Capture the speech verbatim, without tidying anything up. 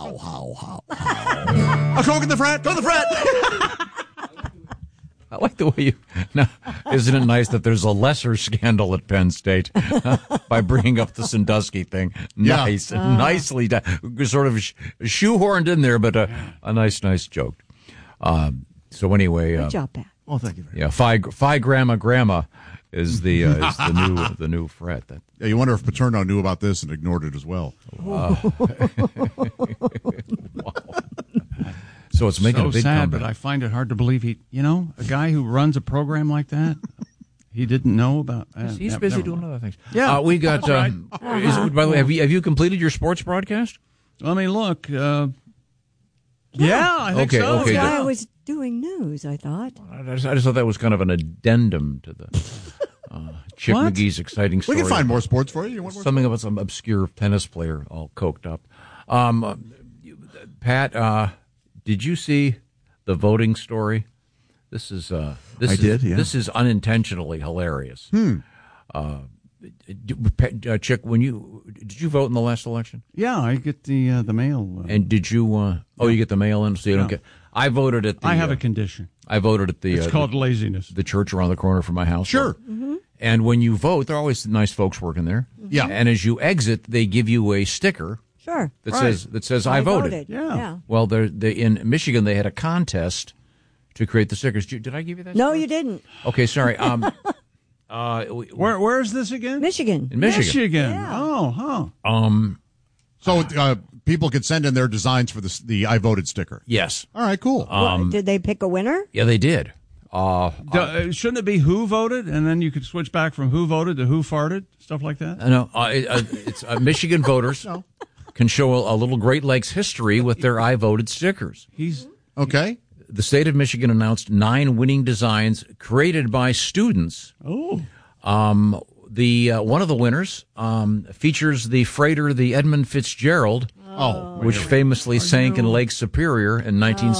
how, how, how, how. I'll go get the frat. Go to the frat. I like the way you. Now, isn't it nice that there's a lesser scandal at Penn State by bringing up the Sandusky thing? Nice, yeah. uh. nicely done. Sort of sh- shoehorned in there, but a, a nice, nice joke. Um, so anyway, good uh, job, Pat. Well, thank you very yeah, much. Phi, Phi Grandma Grandma is the uh, is the new the new fret. That Yeah, you wonder if Paterno knew about this and ignored it as well. uh, wow. So it's making so a big sad, comeback. but I find it hard to believe he, you know, a guy who runs a program like that, he didn't know about. Uh, He's ne- busy never doing mind. other things. Yeah, uh, we got. that's right. Um, is, by the way, have you have you completed your sports broadcast? Let me look. Uh, yeah, I think Okay, so. okay. That's why Yeah. I was doing news, I thought. I just, I just thought that was kind of an addendum to the uh, Chick What? McGee's exciting We story. can find more sports for you. You want more Something about some obscure tennis player all coked up. Um, uh, you- Pat, uh, did you see the voting story? This is uh, this I is, did, yeah. This is unintentionally hilarious. Hmm. Uh, d- Pat- uh, Chick, when you did you vote in the last election? Yeah, I get the uh, the mail. Uh, And did you? Uh, oh, you get the mail in, so you don't Yeah. get. I voted at the. I have uh, a condition. I voted at the. It's uh, called the, laziness. the church around the corner from my house. Sure. Mm-hmm. And when you vote, there are always nice folks working there. Yeah. And as you exit, they give you a sticker Sure. that Right. says that says I, voted. Yeah. yeah. Well, there they, in Michigan they had a contest to create the stickers. Did, did I give you that? No, story? you didn't. Okay, sorry. Um, uh, we- Where Where is this again? Michigan. in Michigan. Michigan. Yeah. Oh, huh. Um, So uh, people could send in their designs for the, the I voted sticker. yes. All right, cool. What, did they pick a winner? Yeah, they did. Uh, Do- uh, shouldn't it be who voted, and then you could switch back from who voted to who farted, stuff like that? no, uh, it, uh, it's uh, Michigan voters can show a, a little Great Lakes history with their I voted stickers. He's Okay. The state of Michigan announced nine winning designs created by students. oh, Um, the uh, one of the winners um, features the freighter, the Edmund Fitzgerald, Oh, which famously sank in Lake Superior in nineteen